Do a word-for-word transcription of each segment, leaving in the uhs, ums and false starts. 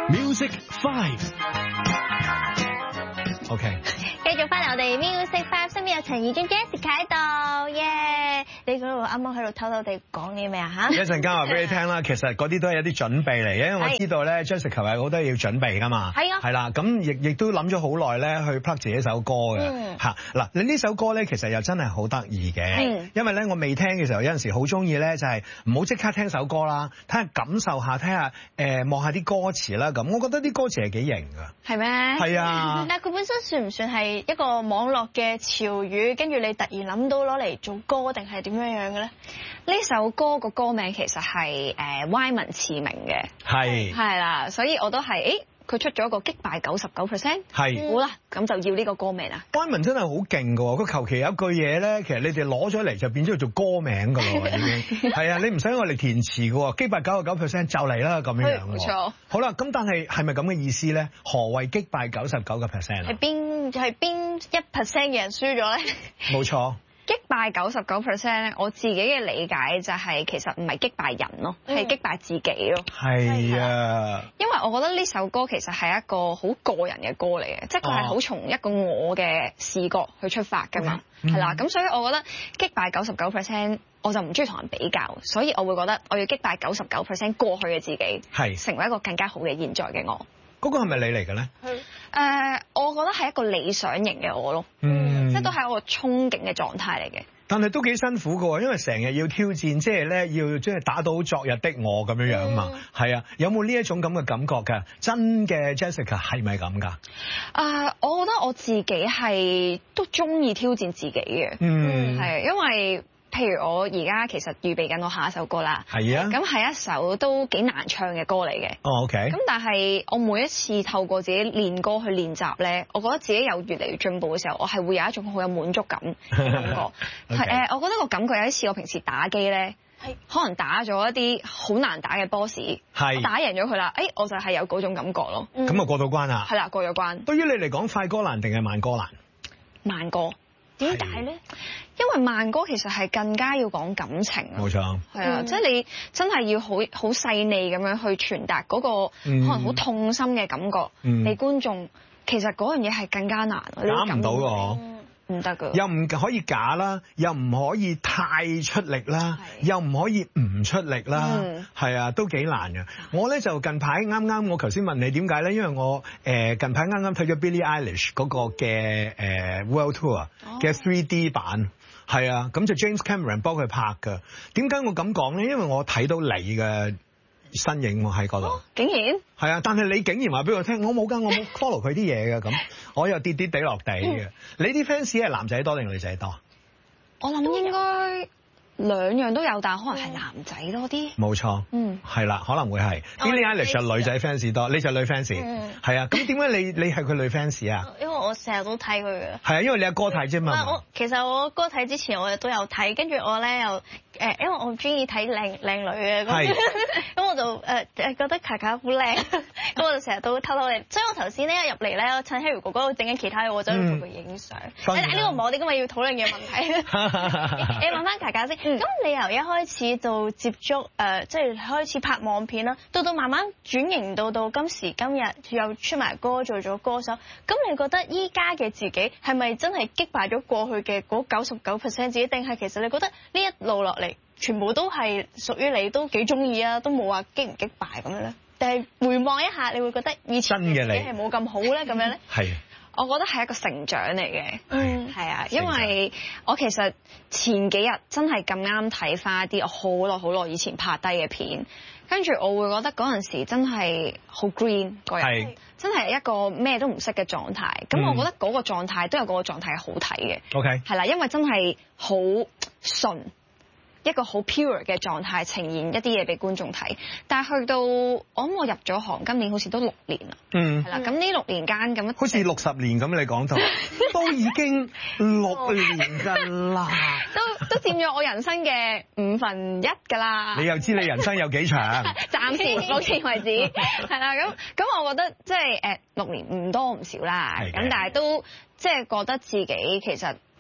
Music Five。OK。 繼續翻嚟我哋 Music Five， 身邊有陳怡尊 Jessica 喺度，耶！你嗰度啱啱喺度偷偷地講啲咩啊嚇？ 一陣間話俾你聽啦，其實嗰啲都係有啲準備嚟嘅，因為我知道咧 Jessica 係好多嘢要準備噶嘛。 係啊。 係啦，咁亦亦都諗咗好耐咧，去 plug 自己首歌嘅嚇。嗱，你呢首歌咧，其實又真係好得意嘅，因為咧我未聽嘅時候，有陣時好中意咧就係唔好即刻聽首歌啦，睇下感受下，睇下誒望下啲歌詞啦咁。我覺得啲歌詞係幾型㗎。 係咩？ 係啊。 但係佢本身算唔算係一個網絡嘅潮語，跟住你突然諗到攞嚟做歌，定係點樣樣嘅咧？ 呢首歌個歌名其實係誒歪文詞明嘅， 係係啦，所以我都係誒佢出咗一個擊敗九十九 percent， 係好啦，咁就要呢個歌名啦。 歪文真係好勁㗎喎，佢求其有一句嘢咧，其實你哋攞咗嚟就變咗做歌名㗎咯，已經係啊，你唔使我嚟填詞㗎喎，擊敗九十九 percent 就嚟啦咁樣樣。 冇錯。 好啦，咁但係係咪咁嘅意思咧？何謂擊敗九十九個 percent 啊？ 係邊係邊一 percent 嘅人輸咗咧？ 冇錯。 擊敗九十九 percent 咧，我自己嘅理解就係其實唔係擊敗人咯，係、嗯、擊敗自己咯。 係啊， 因為我覺得呢首歌其實係一個好個人嘅歌嚟嘅，即係佢係好從一個我嘅視角去出發㗎嘛，係、okay. 啦。咁、嗯、所以我覺得擊敗九十九 percent，我就唔中意同人比較，所以我會覺得我要擊敗九十九 percent 過去嘅自己，係成為一個更加好嘅現在嘅我。 嗰、那個係咪你嚟嘅咧？ 誒、呃，我覺得係一個理想型嘅我咯，嗯，即係都係一個憧憬嘅狀態嚟嘅。 但係都幾辛苦㗎喎，因為成日要挑戰，即係咧要即係打倒昨日的我咁樣樣嘛。係、嗯、啊，有冇呢一種咁嘅感覺㗎？真嘅 Jessica 係咪咁㗎？ 啊、呃，我覺得我自己係都中意挑戰自己嘅， 嗯， 係因為。譬如我而家其實預備緊我下一首歌啦， 係啊， 咁係一首都幾難唱嘅歌嚟嘅。 哦 OK。咁但係我每一次透過自己練歌去練習咧，我覺得自己有越嚟越進步嘅時候，我係會有一種好有滿足感嘅感覺。係誒、okay. 呃，我覺得個感覺有啲似我平時打機咧，係可能打咗一啲好難打嘅 boss， 係打贏咗佢啦，誒我就係有嗰種感覺咯。 咁、嗯、啊過到關啦。係啦， 過咗關。 對於你嚟講，快歌難定係慢歌難？ 慢歌。點解咧？因為慢歌其實係更加要講感情啊。冇錯。係啊，即係你真係要好好細膩咁樣去傳達嗰個可能好痛心嘅感覺，嗯、你觀眾其實嗰樣嘢係更加難。 假唔到㗎， 唔得㗎。 又唔可以假啦，又唔可以太出力啦，又唔可以唔出力啦。係、嗯、啊，都幾難嘅。我咧就近排啱啱，我頭先問你點解咧？因為我誒、呃、近排啱啱睇咗 Billie Eilish 嗰個嘅誒、呃、World Tour 嘅 three D 版，係、哦、啊，咁就 James Cameron 幫佢拍㗎。點解我咁講咧？因為我睇到你嘅身影喎喺嗰度。哦，竟然係啊！但係你竟然話俾我聽，我冇㗎，我冇 follow 佢啲嘢嘅，咁我又跌跌地落地嘅、嗯。你啲 fans 係男仔多定女仔多？ 我諗應該兩樣都有，但可能係男仔多啲。冇錯，嗯，係啦，可能會係。Billie Eilish 係女仔 fans 多，你就女 fans，係啊。咁點解你你係佢女 fans 啊？ 因為我成日都睇佢嘅。係啊， 因為你阿哥睇啫嘛。 我其實我哥睇之前我都有睇，跟住我咧又誒，因為我中意睇靚靚女嘅，咁咁我就誒誒覺得卡卡好靚，咁我就成日都偷偷哋。所以我頭先咧一入嚟咧，我趁 Harry 哥哥整緊其他嘢，我走去同佢影相。誒呢個唔係我哋今日要討論嘅問題。你問翻卡卡先，咁你由一開始到接觸誒，即係開始拍網片啦，到到慢慢轉型到到今時今日又出埋歌做咗歌手，咁你覺得依家嘅自己係咪真係擊敗咗過去嘅嗰九十九 percent 自己，定係其實你覺得呢一路落嚟全部都係屬於你，都幾中意啊，都冇話擊唔擊敗咁樣咧？定係回望一下，你會覺得以前嘅你係冇咁好咧？咁樣咧？係。我覺得係一個成長嚟嘅，嗯，係啊，因為我其實前幾日真係咁啱睇翻一啲我好耐好耐以前拍低嘅片，跟住我會覺得嗰陣時真係好 green 個人，真係一個咩都唔識嘅狀態。咁、嗯、我覺得嗰個狀態都有嗰個狀態係好睇嘅，OK，係啦，因為真係好純。一個好 pure 嘅狀態呈現一啲嘢俾觀眾睇，但係去到我諗我入咗行今年好似都六年啦，嗯，係啦，咁呢六年間咁樣好似六十年咁，你講到都已經六年㗎啦，都都佔咗我人生嘅五分一㗎啦。你又知你人生有幾長？暫時目前為止係啦，咁咁我覺得即係誒六年唔多唔少啦，咁但係都即係覺得自己其實。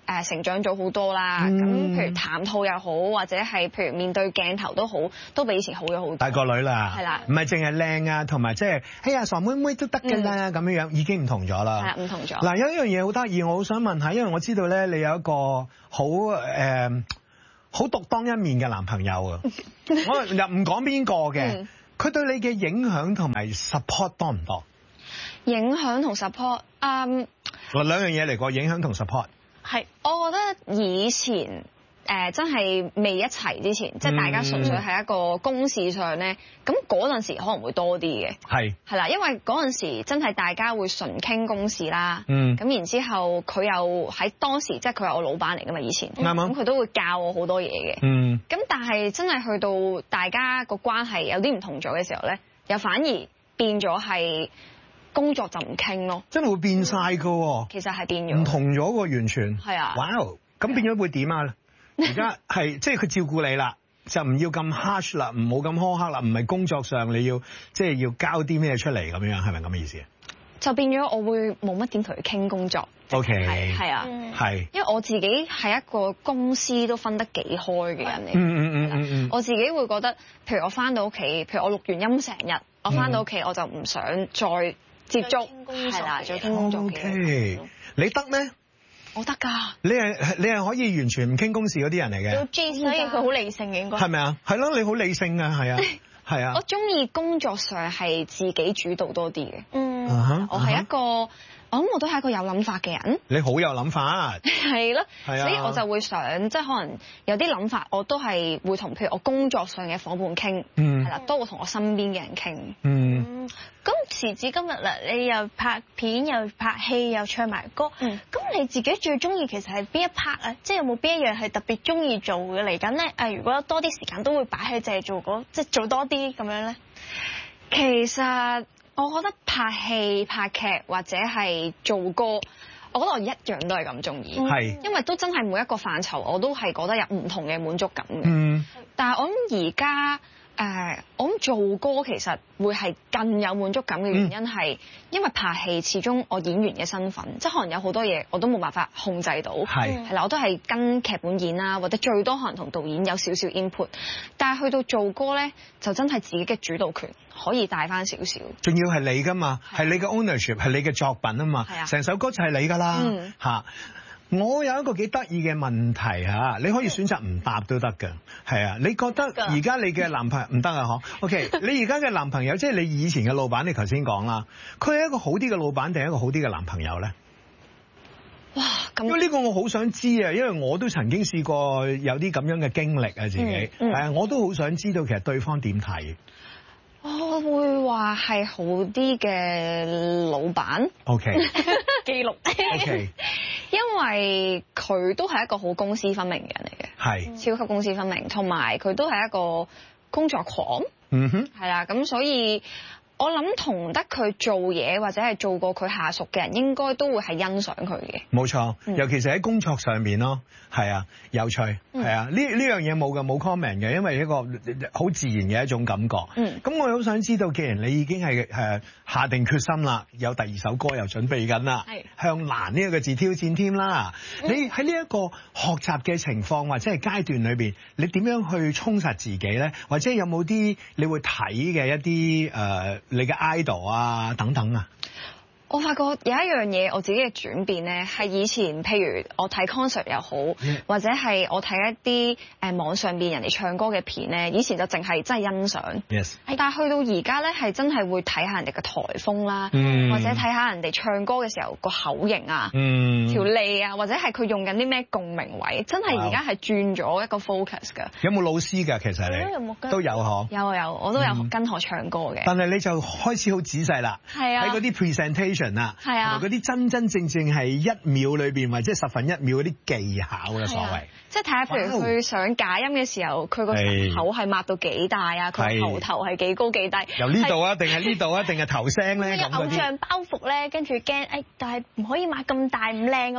誒成長咗好多啦。咁、嗯、譬如談吐又好，或者係譬如面對鏡頭都好，都比以前好咗好多。 大個女啦， 係啦， 唔係淨係靚啊，同埋即係哎呀傻妹妹都得㗎啦，咁樣樣已經唔同咗啦。 係啊，唔同咗。 嗱，有一樣嘢好得意，我好想問下，因為我知道咧，你有一個好誒好獨當一面嘅男朋友啊，我又唔講邊個嘅，佢、嗯、對你嘅影響同埋 support 多唔多？ 影響同 support，嗯， 嗱兩樣嘢嚟過，影響同 support。 係，我覺得以前。誒、呃、真係未一齊之前，即係大家純粹係一個公事上咧，咁嗰陣時可能會多啲嘅。係係啦，因為嗰陣時真係大家會純傾公事啦。嗯。咁然之後佢又喺當時，即係佢係我老闆嚟㗎嘛，以前。啱啱。咁佢都會教我好多嘢嘅。嗯。咁但係真係去到大家個關係有啲唔同咗嘅時候咧，又反而變咗係工作就唔傾咯。真係會變晒㗎喎。其實係變咗。唔同咗喎，完全。係啊。哇！咁變咗會點啊？而家係即係佢照顧你啦，就唔要咁 harsh 啦，唔好咁苛刻啦，唔係工作上你要即係要交啲咩出嚟咁樣，係咪咁嘅意思啊？就變咗我會冇乜點同佢傾工作。OK，係啊，係。因為我自己係一個公司都分得幾開嘅人嚟。嗯嗯嗯嗯嗯。我自己會覺得，譬如我翻到屋企，譬如我錄完音成日，我翻到屋企我就唔想再接觸，係啦，再傾工作嘅。OK，你得咩？我得㗎，你係你係可以完全唔傾公事嗰啲人嚟嘅，所以佢好理性嘅應該係咪啊？係咯，你好理性啊，係啊，係啊。我中意工作上係自己主導多啲嘅，嗯， uh-huh, 我係一個。Uh-huh. 我諗我都係一個有諗法嘅人。你好有諗法，係咯，所以我就會想，即係可能有啲諗法，我都係會同譬如我工作上嘅伙伴傾，係、嗯、啦，多過同我身邊嘅人傾。嗯，咁時至今日啦，你又拍片又拍戲又唱埋歌，咁、嗯、你自己最中意其實係邊一 part 啊？即係有冇邊一樣係特別中意做嘅嚟緊咧？誒，如果有多啲時間都會擺喺淨係做嗰，即係做多啲咁樣咧。其實。我覺得拍戲、拍劇或者係做歌，我覺得我一樣都係咁中意。係，因為都真係每一個範疇，我都係覺得有唔同嘅滿足感嘅。嗯。但係我諗而家誒，我諗做歌其實會係更有滿足感嘅原因係、嗯，因為拍戲始終我演員嘅身份，即係可能有好多嘢我都冇辦法控制到。係。係啦，我都係跟劇本演啦，或者最多可能同導演有少少 input。但係去到做歌咧，就真係自己嘅主導權。可以帶翻少少，仲要係你噶嘛，係你嘅 ownership， 係你嘅作品啊嘛，成首歌就係你噶啦嚇。我有一個幾得意嘅問題嚇，你可以選擇唔答都得㗎，係啊。你覺得而家你嘅男朋友唔得啊？嗬，OK，你而家嘅男朋友即係你以前嘅老闆，你頭先講啦，佢係一個好啲嘅老闆定係一個好啲嘅男朋友咧？哇！咁因為呢個我好想知啊，因為我都曾經試過有啲咁樣嘅經歷啊，自己係啊、嗯嗯，我都好想知道其實對方點睇。我會話係好啲嘅老闆。OK，記錄。OK，因為佢都係一個好公私分明嘅人嚟嘅，係超級公私分明，同埋佢都係一個工作狂。嗯哼，係啦，咁所以。我諗同得佢做嘢或者係做過佢下屬嘅人，應該都會係欣賞佢嘅。冇錯，尤其是喺工作上面咯，係啊，有趣，係、嗯、啊，呢呢樣嘢冇嘅，冇 comment 嘅，因為一個好自然嘅一種感覺。嗯，咁我好想知道，既然你已經係誒下定決心啦，有第二首歌又準備緊啦，係向難呢一個字挑戰添啦。嗯、你喺呢一個學習嘅情況或者係階段裏邊，你點樣去充實自己咧？或者有冇啲你會睇嘅一啲誒？呃你嘅 idol 啊，等等啊。我發覺有一樣嘢我自己嘅轉變咧，係以前譬如我睇 concert 又好，yeah. 或者係我睇一啲誒網上邊人哋唱歌嘅片咧，以前就淨係真係欣賞。Yes. 但係去到而家咧，係真係會睇下人哋嘅台風啦，mm. 或者睇下人哋唱歌嘅時候個口型啊，mm. 條脷啊，或者係佢用緊啲咩共鳴位，真係而家係轉咗一個 focus 㗎。有冇老師㗎？其實你有冇跟都有嗬。有有，我都有跟學唱歌嘅。Mm. 但係你就開始好仔細啦，係啊，喺嗰啲 presentation。啊，係啊，嗰啲真真正正係一秒裏邊或者十分一秒嗰啲技巧嘅所謂，即係睇下譬如佢上假音嘅時候，佢個口係擘到幾大啊，佢頭頭係幾高幾低，由呢度啊，定係呢度啊，定係頭聲咧咁嗰啲。偶像包袱咧，跟住驚誒，但係唔可以擘咁大唔靚咁嘅咧。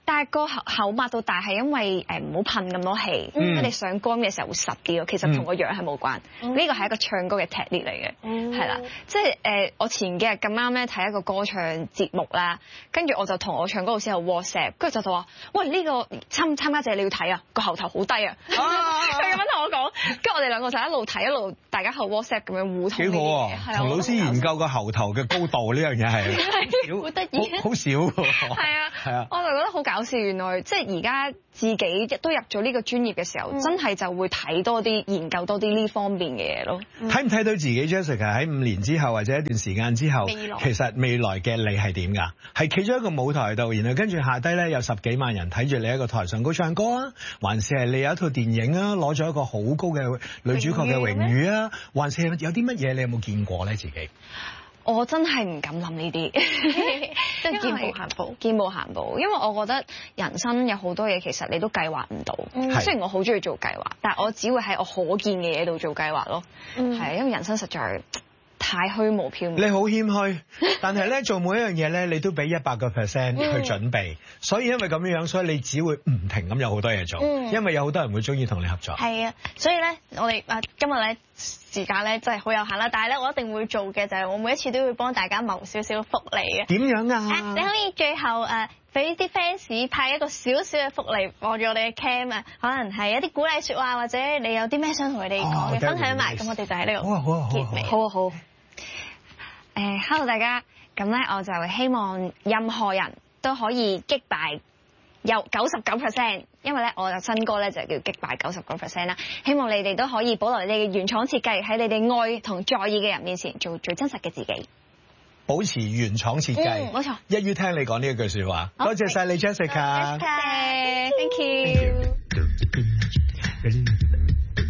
但係個口口擘到大係因為誒唔好噴咁多氣， 嗯我哋上光嘅時候會實啲咯。其實同個樣係冇關，呢個係一個唱歌嘅 technique 嚟嘅，係啦、嗯，即係誒我前幾日咁啱咧睇一個歌唱節目啦，跟住我就同我唱歌老師有 WhatsApp，跟住就就話：喂，呢、呢個參參加者你要睇啊，個喉頭好低啊！佢咁樣同我講，跟住我哋兩個就一路睇一路大家喺 WhatsApp 咁樣互通。幾好啊！ 同老師研究個喉頭嘅高度呢樣嘢係好得意， 好少喎。係啊， 係啊， 我就覺得好搞笑，原來即係而家自己都入咗呢個專業嘅時候，嗯、真係就會睇多啲、研究多啲呢方面嘅嘢咯。 睇唔睇到自己 Jessica 喺五年之後或者一段時間之後， 未來其實未來嘅你係點㗎？係企咗一個舞台度，然後跟住下低咧有十幾萬人睇住你喺個台上高唱歌啊，還是係你有一套電影啊，攞咗一個好高嘅女主角嘅榮譽啊，還是有啲乜嘢你有冇見過咧自己？ 我真係唔敢諗呢啲， 即係見步行步， 見步行步。因為我覺得人生有好多嘢其實你都計劃唔到。嗯、雖然我好中意做計劃，但係我只會喺我可見嘅嘢度做計劃咯。係、嗯，因為人生實在太虛無縹緲。 你好謙虛，但係咧做每一樣嘢咧，你都俾一百個 percent 去準備。嗯、所以因為咁樣樣，所以你只會唔停咁有好多嘢做。嗯、因為有好多人會中意同你合作。 係啊，所以咧，我哋啊今日咧。時間咧真係好有限啦，但係咧我一定會做嘅就係我每一次都會幫大家謀少少福利嘅。 點樣啊？ 啊你可以最後誒俾啲 fans 派一個少少嘅福利望住我哋嘅 cam 啊，可能係一啲鼓勵説話，或者你有啲咩想同佢哋講嘅分享埋，咁我哋就喺呢個結尾。 好啊好。誒、呃、，hello 大家，咁咧我就希望任何人都可以擊敗。有九十九 percent， 因為咧我嘅新歌咧就叫擊敗九十九 percent 啦。希望你哋都可以保留你哋嘅原廠設計，喺你哋愛同在意嘅人面前做最真實嘅自己，保持原廠設計。冇、嗯、錯，一於聽你講呢一句説話。好多謝晒你 Jessica。Jessica，thank you。